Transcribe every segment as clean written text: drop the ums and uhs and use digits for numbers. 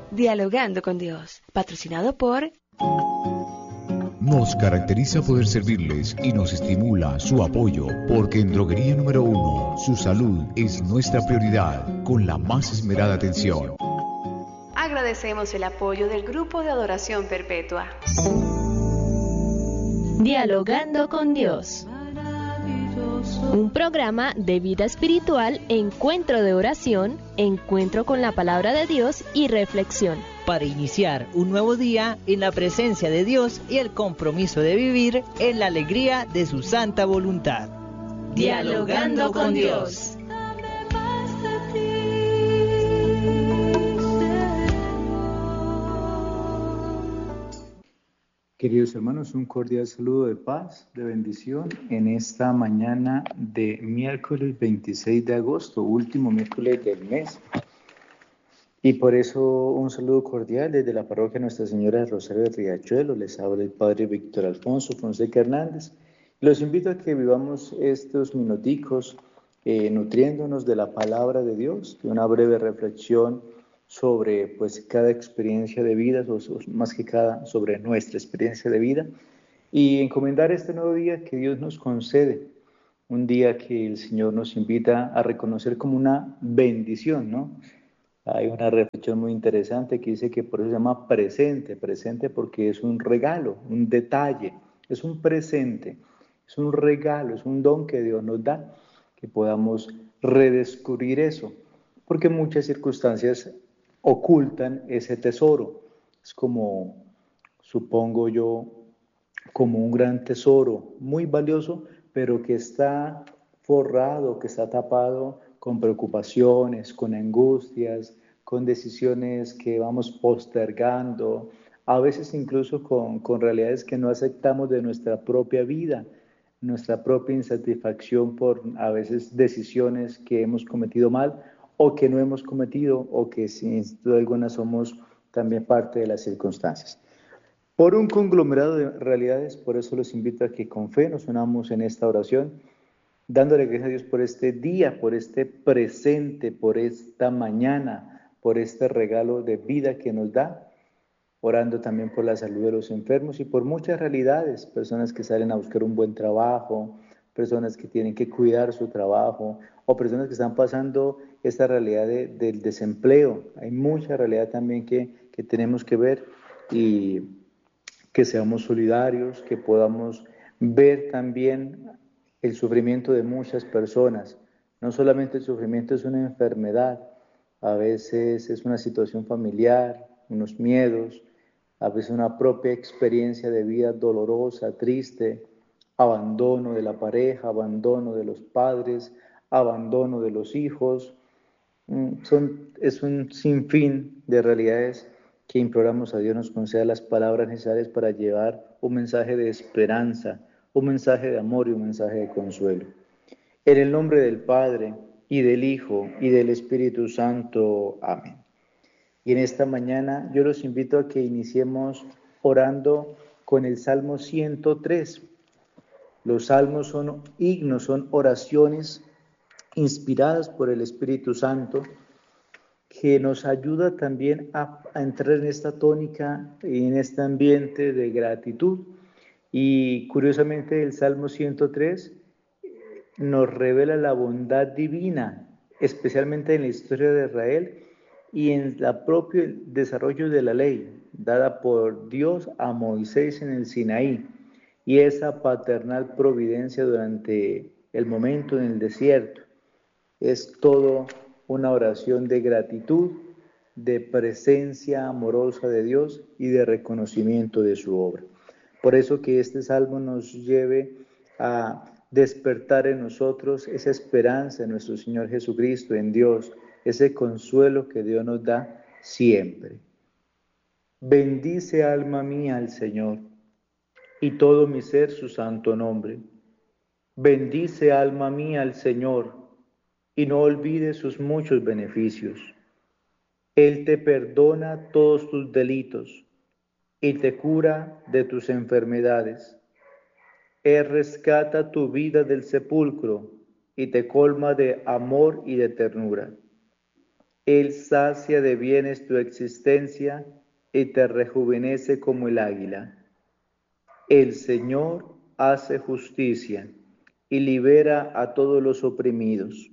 Dialogando con Dios, patrocinado por... Nos caracteriza poder servirles y nos estimula su apoyo, porque en Droguería Número 1, su salud es nuestra prioridad, con la más esmerada atención. Agradecemos el apoyo del Grupo de Adoración Perpetua. Dialogando con Dios. Un programa de vida espiritual, encuentro de oración, encuentro con la palabra de Dios y reflexión. Para iniciar un nuevo día en la presencia de Dios y el compromiso de vivir en la alegría de su santa voluntad. Dialogando con Dios. Queridos hermanos, un cordial saludo de paz, de bendición en esta mañana de miércoles 26 de agosto, último miércoles del mes. Y por eso un saludo cordial desde la parroquia Nuestra Señora de Rosario de Riachuelo. Les habla el Padre Víctor Alfonso Fonseca Hernández. Los invito a que vivamos estos minuticos nutriéndonos de la palabra de Dios, de una breve reflexión sobre cada experiencia de vida, o más que cada, sobre nuestra experiencia de vida, y encomendar este nuevo día que Dios nos concede, un día que el Señor nos invita a reconocer como una bendición, ¿no? Hay una reflexión muy interesante que dice que por eso se llama presente porque es un regalo, un detalle, es un presente, es un regalo, es un don que Dios nos da, que podamos redescubrir eso, porque muchas circunstancias ocultan ese tesoro. Es como, supongo yo, como un gran tesoro muy valioso, pero que está forrado, que está tapado con preocupaciones, con angustias, con decisiones que vamos postergando, a veces incluso con realidades que no aceptamos de nuestra propia vida, nuestra propia insatisfacción por a veces decisiones que hemos cometido mal o que no hemos cometido o que sin duda alguna somos también parte de las circunstancias. Por un conglomerado de realidades, por eso los invito a que con fe nos unamos en esta oración, dándole gracias a Dios por este día, por este presente, por esta mañana, por este regalo de vida que nos da, orando también por la salud de los enfermos y por muchas realidades, personas que salen a buscar un buen trabajo, personas que tienen que cuidar su trabajo, o personas que están pasando esta realidad del desempleo. Hay mucha realidad también que tenemos que ver y que seamos solidarios, que podamos ver también el sufrimiento de muchas personas. No solamente el sufrimiento es una enfermedad, a veces es una situación familiar, unos miedos, a veces una propia experiencia de vida dolorosa, triste, abandono de la pareja, abandono de los padres, abandono de los hijos. Es un sinfín de realidades que imploramos a Dios nos conceda las palabras necesarias para llevar un mensaje de esperanza, un mensaje de amor y un mensaje de consuelo. En el nombre del Padre, y del Hijo, y del Espíritu Santo. Amén. Y en esta mañana yo los invito a que iniciemos orando con el Salmo 103. Los salmos son himnos, son oraciones inspiradas por el Espíritu Santo, que nos ayuda también a entrar en esta tónica y en este ambiente de gratitud. Y curiosamente el Salmo 103 nos revela la bondad divina, especialmente en la historia de Israel y en el propio desarrollo de la ley, dada por Dios a Moisés en el Sinaí, y esa paternal providencia durante el momento en el desierto. Es todo una oración de gratitud, de presencia amorosa de Dios y de reconocimiento de su obra. Por eso que este salmo nos lleve a despertar en nosotros esa esperanza en nuestro Señor Jesucristo, en Dios, ese consuelo que Dios nos da siempre. Bendice alma mía al Señor, y todo mi ser su santo nombre. Bendice alma mía al Señor, y no olvides sus muchos beneficios. Él te perdona todos tus delitos y te cura de tus enfermedades. Él rescata tu vida del sepulcro y te colma de amor y de ternura. Él sacia de bienes tu existencia y te rejuvenece como el águila. El Señor hace justicia y libera a todos los oprimidos.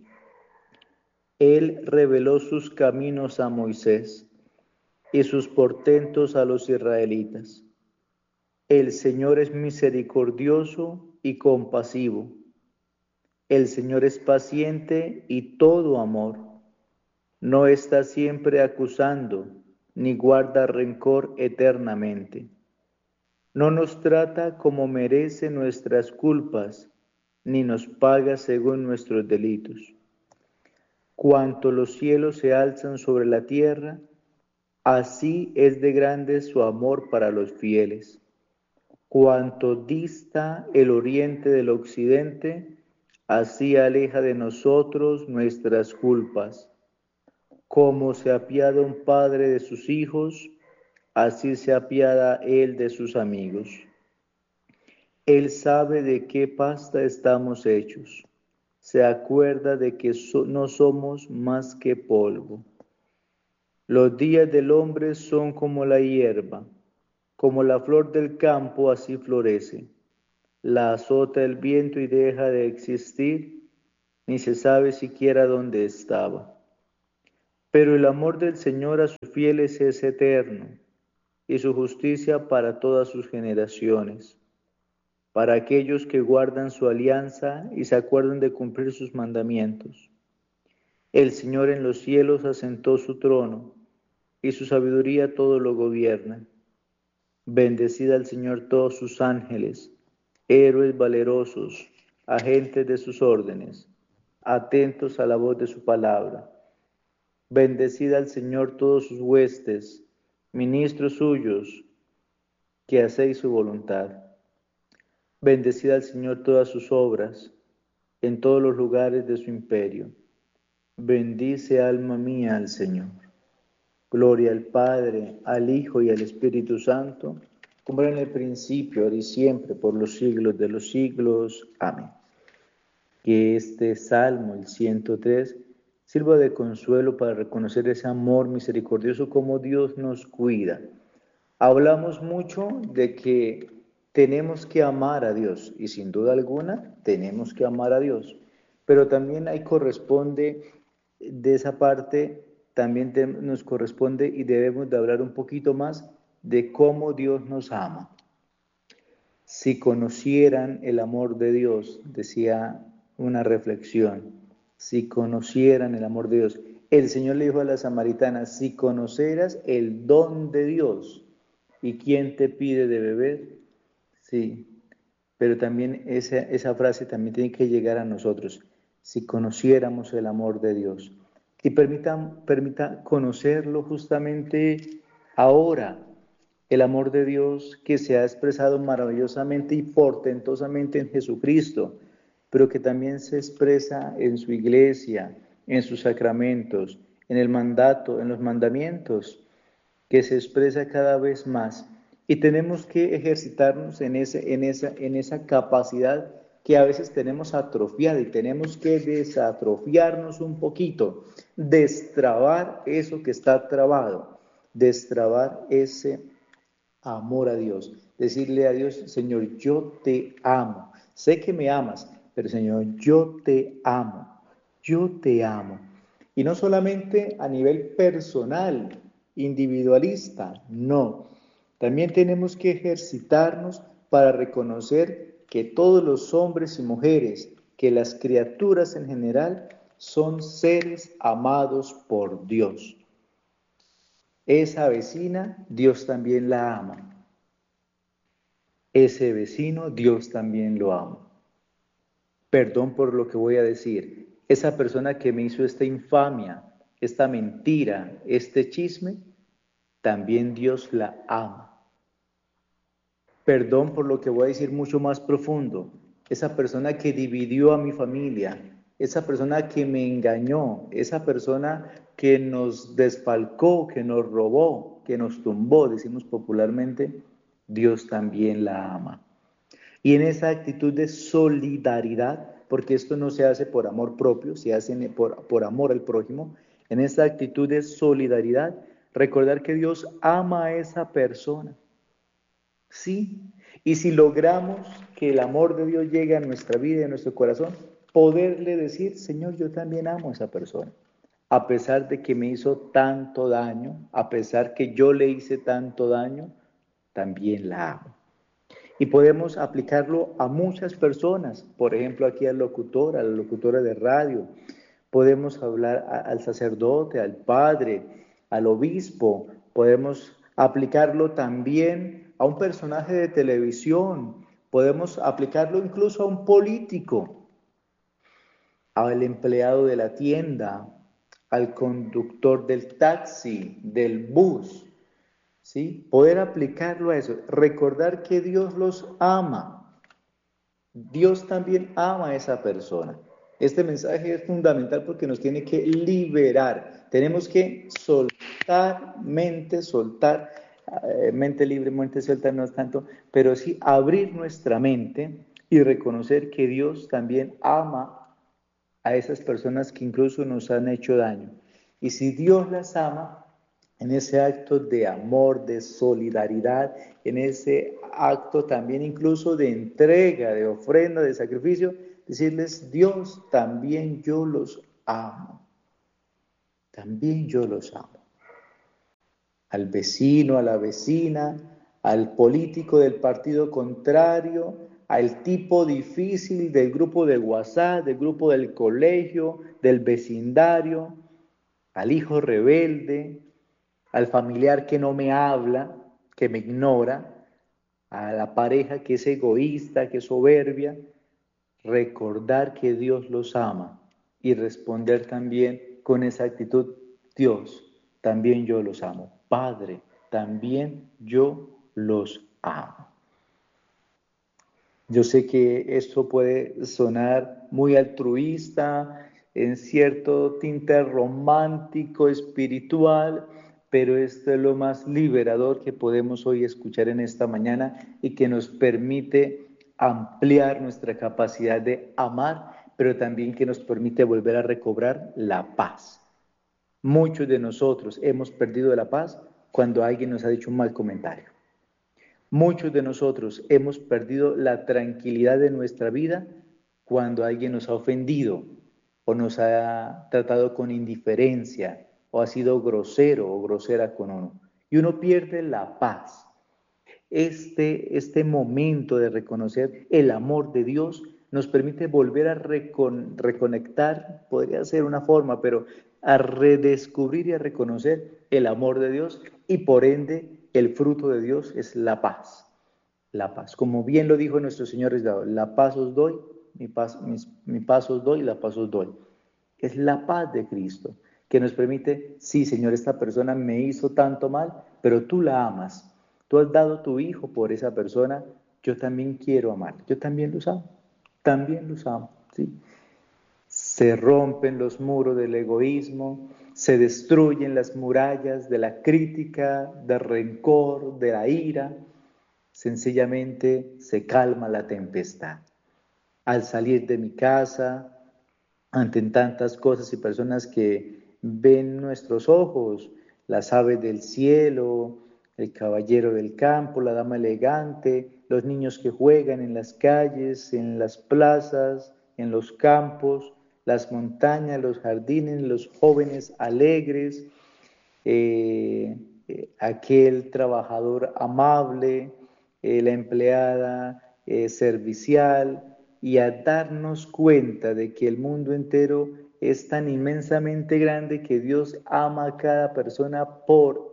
Él reveló sus caminos a Moisés y sus portentos a los israelitas. El Señor es misericordioso y compasivo. El Señor es paciente y todo amor. No está siempre acusando, ni guarda rencor eternamente. No nos trata como merece nuestras culpas, ni nos paga según nuestros delitos. Cuanto los cielos se alzan sobre la tierra, así es de grande su amor para los fieles. Cuanto dista el oriente del occidente, así aleja de nosotros nuestras culpas. Como se apiada un padre de sus hijos, así se apiada él de sus amigos. Él sabe de qué pasta estamos hechos. Se acuerda de que no somos más que polvo. Los días del hombre son como la hierba, como la flor del campo, así florece. La azota el viento y deja de existir, ni se sabe siquiera dónde estaba. Pero el amor del Señor a sus fieles es eterno, y su justicia para todas sus generaciones. Para aquellos que guardan su alianza y se acuerdan de cumplir sus mandamientos. El Señor en los cielos asentó su trono, y su sabiduría todo lo gobierna. Bendecid al Señor todos sus ángeles, héroes valerosos, agentes de sus órdenes, atentos a la voz de su palabra. Bendecid al Señor todos sus huestes, ministros suyos, que hacéis su voluntad. Bendecid al Señor todas sus obras, en todos los lugares de su imperio. Bendice, alma mía, al Señor. Gloria al Padre, al Hijo y al Espíritu Santo, como era en el principio, ahora y siempre, por los siglos de los siglos. Amén. Que este Salmo, el 103, sirva de consuelo para reconocer ese amor misericordioso como Dios nos cuida. Hablamos mucho de que tenemos que amar a Dios, y sin duda alguna tenemos que amar a Dios, pero también ahí corresponde, de esa parte, también nos corresponde y debemos de hablar un poquito más de cómo Dios nos ama. Si conocieran el amor de Dios, decía una reflexión, si conocieran el amor de Dios. El Señor le dijo a la samaritana, si conoceras el don de Dios, ¿y quién te pide de beber? Sí, pero también esa frase también tiene que llegar a nosotros, si conociéramos el amor de Dios. Y permita conocerlo justamente ahora, el amor de Dios que se ha expresado maravillosamente y portentosamente en Jesucristo, pero que también se expresa en su iglesia, en sus sacramentos, en el mandato, en los mandamientos, que se expresa cada vez más. Y tenemos que ejercitarnos en esa capacidad que a veces tenemos atrofiada y tenemos que desatrofiarnos un poquito, destrabar eso que está trabado, destrabar ese amor a Dios, decirle a Dios, Señor, yo te amo, sé que me amas, pero Señor, yo te amo, yo te amo. Y no solamente a nivel personal, individualista, no. También tenemos que ejercitarnos para reconocer que todos los hombres y mujeres, que las criaturas en general, son seres amados por Dios. Esa vecina, Dios también la ama. Ese vecino, Dios también lo ama. Perdón por lo que voy a decir. Esa persona que me hizo esta infamia, esta mentira, este chisme, también Dios la ama. Perdón por lo que voy a decir mucho más profundo. Esa persona que dividió a mi familia, esa persona que me engañó, esa persona que nos desfalcó, que nos robó, que nos tumbó, decimos popularmente, Dios también la ama. Y en esa actitud de solidaridad, porque esto no se hace por amor propio, se hace por amor al prójimo, en esta actitud de solidaridad, recordar que Dios ama a esa persona. Sí, y si logramos que el amor de Dios llegue a nuestra vida y a nuestro corazón, poderle decir, Señor, yo también amo a esa persona. A pesar de que me hizo tanto daño, a pesar que yo le hice tanto daño, también la amo. Y podemos aplicarlo a muchas personas, por ejemplo, aquí al locutor, a la locutora de radio. Podemos hablar al sacerdote, al padre, al obispo. Podemos aplicarlo también a un personaje de televisión. Podemos aplicarlo incluso a un político, al empleado de la tienda, al conductor del taxi, del bus. ¿Sí? Poder aplicarlo a eso, recordar que Dios los ama. Dios también ama a esa persona. Este mensaje es fundamental porque nos tiene que liberar. Tenemos que soltar, mente libre, mente suelta no es tanto, pero sí abrir nuestra mente y reconocer que Dios también ama a esas personas que incluso nos han hecho daño. Y si Dios las ama, en ese acto de amor, de solidaridad, en ese acto también incluso de entrega, de ofrenda, de sacrificio, decirles, Dios, también yo los amo. También yo los amo. Al vecino, a la vecina, al político del partido contrario, al tipo difícil del grupo de WhatsApp, del grupo del colegio, del vecindario, al hijo rebelde, al familiar que no me habla, que me ignora, a la pareja que es egoísta, que es soberbia, recordar que Dios los ama y responder también con esa actitud, Dios, también yo los amo. Padre, también yo los amo. Yo sé que esto puede sonar muy altruista, en cierto tinte romántico, espiritual, pero esto es lo más liberador que podemos hoy escuchar en esta mañana y que nos permite ampliar nuestra capacidad de amar, pero también que nos permite volver a recobrar la paz. Muchos de nosotros hemos perdido la paz cuando alguien nos ha dicho un mal comentario. Muchos de nosotros hemos perdido la tranquilidad de nuestra vida cuando alguien nos ha ofendido o nos ha tratado con indiferencia o ha sido grosero o grosera con uno. Y uno pierde la paz. Este momento de reconocer el amor de Dios nos permite volver a reconectar, podría ser una forma, pero a redescubrir y a reconocer el amor de Dios y por ende el fruto de Dios es la paz. La paz, como bien lo dijo nuestro Señor, la paz os doy, mi paz os doy, la paz os doy. Es la paz de Cristo que nos permite, sí, Señor, esta persona me hizo tanto mal, pero tú la amas. Tú has dado tu hijo por esa persona, yo también quiero amar, yo también los amo, ¿sí? Se rompen los muros del egoísmo, se destruyen las murallas de la crítica, del rencor, de la ira, sencillamente se calma la tempestad. Al salir de mi casa, ante tantas cosas y personas que ven nuestros ojos, las aves del cielo, el caballero del campo, la dama elegante, los niños que juegan en las calles, en las plazas, en los campos, las montañas, los jardines, los jóvenes alegres, aquel trabajador amable, la empleada servicial, y a darnos cuenta de que el mundo entero es tan inmensamente grande que Dios ama a cada persona por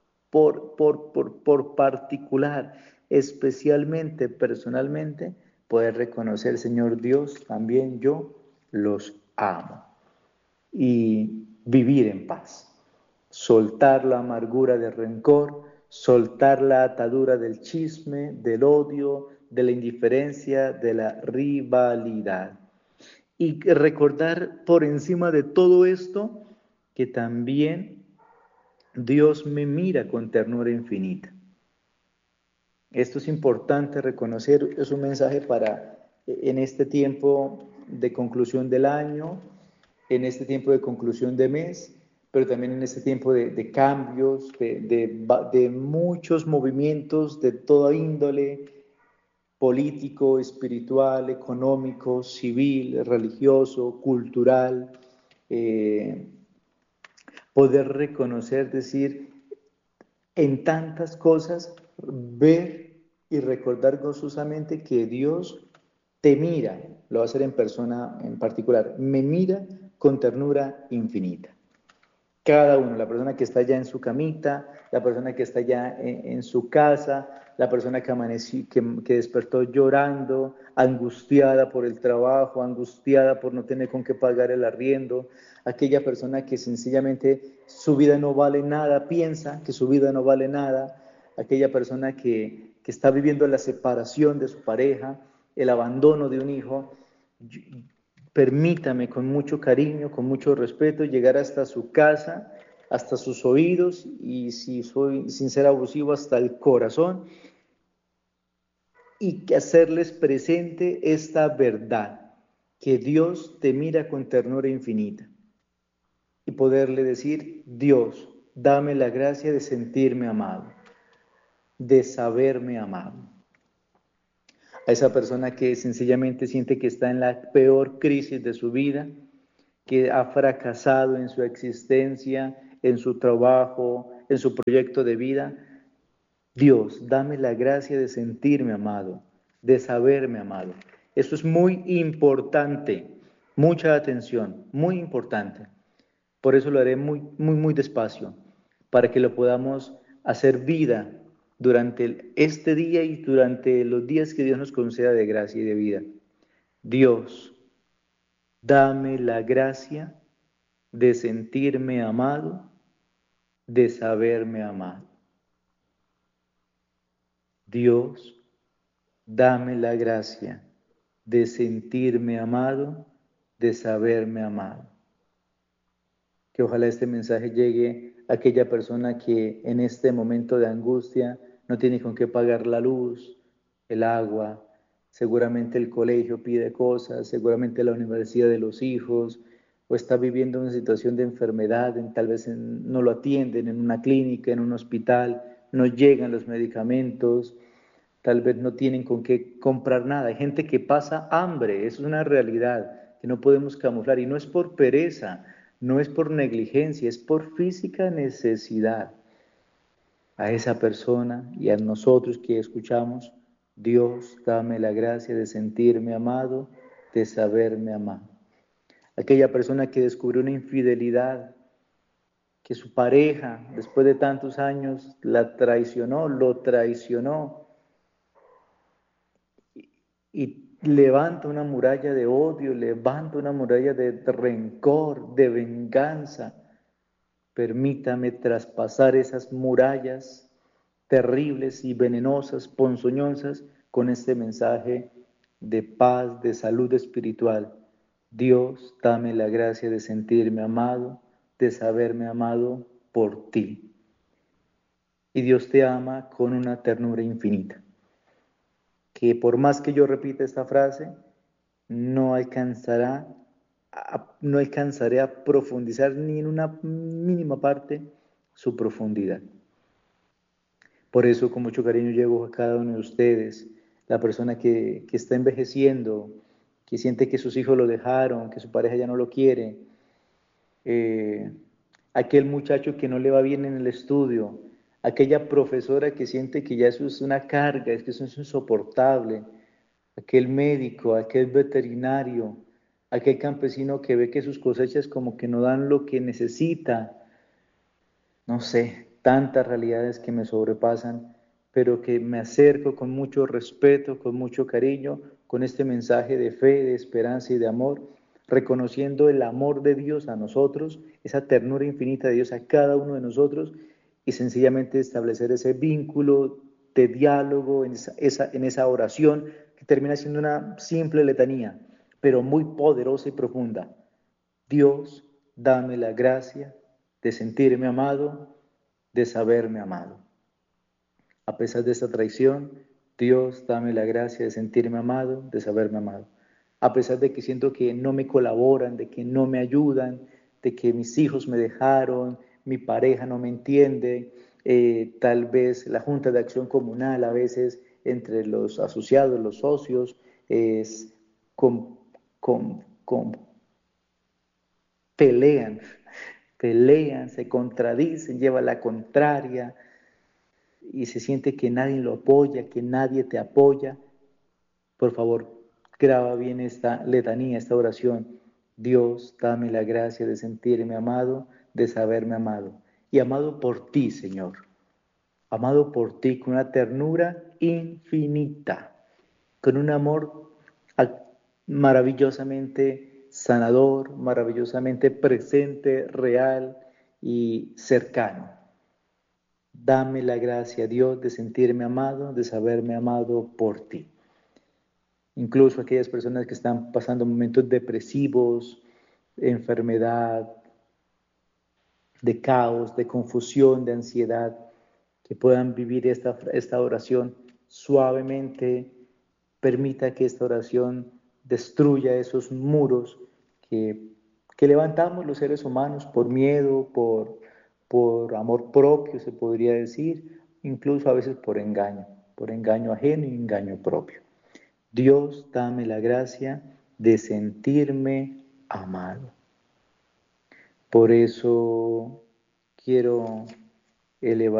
particular, especialmente, personalmente, poder reconocer, Señor Dios, también yo los amo. Y vivir en paz, soltar la amargura del rencor, soltar la atadura del chisme, del odio, de la indiferencia, de la rivalidad. Y recordar por encima de todo esto que también Dios me mira con ternura infinita. Esto es importante reconocer, es un mensaje para en este tiempo de conclusión del año, en este tiempo de conclusión de mes, pero también en este tiempo de cambios, de muchos movimientos de toda índole, político, espiritual, económico, civil, religioso, cultural, poder reconocer, decir, en tantas cosas, ver y recordar gozosamente que Dios te mira, lo va a hacer en persona en particular, me mira con ternura infinita. Cada uno, la persona que está ya en su camita, la persona que está ya en su casa, la persona que amaneció, que despertó llorando, angustiada por el trabajo, angustiada por no tener con qué pagar el arriendo, aquella persona que sencillamente su vida no vale nada, piensa que su vida no vale nada, aquella persona que está viviendo la separación de su pareja, el abandono de un hijo. Permítame con mucho cariño, con mucho respeto, llegar hasta su casa, hasta sus oídos y, si soy sin ser abusivo, hasta el corazón, y hacerles presente esta verdad, que Dios te mira con ternura infinita, y poderle decir: Dios, dame la gracia de sentirme amado, de saberme amado. A esa persona que sencillamente siente que está en la peor crisis de su vida, que ha fracasado en su existencia, en su trabajo, en su proyecto de vida. Dios, dame la gracia de sentirme amado, de saberme amado. Esto es muy importante, mucha atención, muy importante. Por eso lo haré muy despacio, para que lo podamos hacer vida durante este día y durante los días que Dios nos conceda de gracia y de vida. Dios, dame la gracia de sentirme amado, de saberme amado. Dios, dame la gracia de sentirme amado, de saberme amado. Que ojalá este mensaje llegue a aquella persona que en este momento de angustia no tiene con qué pagar la luz, el agua, seguramente el colegio pide cosas, seguramente la universidad de los hijos, o está viviendo una situación de enfermedad, tal vez no lo atienden en una clínica, en un hospital, no llegan los medicamentos, tal vez no tienen con qué comprar nada. Hay gente que pasa hambre, eso es una realidad que no podemos camuflar, y no es por pereza, no es por negligencia, es por física necesidad. A esa persona y a nosotros que escuchamos: Dios, dame la gracia de sentirme amado, de saberme amado. Aquella persona que descubrió una infidelidad, que su pareja, después de tantos años, la traicionó, lo traicionó, y levanta una muralla de odio, levanta una muralla de rencor, de venganza. Permítame traspasar esas murallas terribles y venenosas, ponzoñosas, con este mensaje de paz, de salud espiritual. Dios, dame la gracia de sentirme amado, de saberme amado por ti. Y Dios te ama con una ternura infinita, que por más que yo repita esta frase, no alcanzaré a profundizar ni en una mínima parte su profundidad. Por eso, con mucho cariño, llevo a cada uno de ustedes, la persona que está envejeciendo, que siente que sus hijos lo dejaron, que su pareja ya no lo quiere, aquel muchacho que no le va bien en el estudio, aquella profesora que siente que ya eso es una carga, es que eso es insoportable, aquel médico, aquel veterinario, aquel campesino que ve que sus cosechas como que no dan lo que necesita. No sé, tantas realidades que me sobrepasan, pero que me acerco con mucho respeto, con mucho cariño, con este mensaje de fe, de esperanza y de amor, reconociendo el amor de Dios a nosotros, esa ternura infinita de Dios a cada uno de nosotros, y sencillamente establecer ese vínculo de diálogo, en esa oración que termina siendo una simple letanía, pero muy poderosa y profunda. Dios, dame la gracia de sentirme amado, de saberme amado. A pesar de esta traición, Dios, dame la gracia de sentirme amado, de saberme amado. A pesar de que siento que no me colaboran, de que no me ayudan, de que mis hijos me dejaron, mi pareja no me entiende, tal vez la Junta de Acción Comunal a veces entre los asociados, los socios, es pelean, se contradicen, llevan la contraria y se siente que nadie lo apoya, que nadie te apoya. Por favor, graba bien esta letanía, esta oración. Dios, dame la gracia de sentirme amado, de saberme amado. Y amado por ti, Señor. Amado por ti con una ternura infinita, con un amor maravillosamente sanador, maravillosamente presente, real y cercano. Dame la gracia, Dios, de sentirme amado, de saberme amado por ti. Incluso aquellas personas que están pasando momentos depresivos, enfermedad, de caos, de confusión, de ansiedad, que puedan vivir esta oración suavemente. Permita que esta oración destruya esos muros que levantamos los seres humanos por miedo, por amor propio, se podría decir, incluso a veces por engaño ajeno y engaño propio. Dios, dame la gracia de sentirme amado. Por eso quiero elevar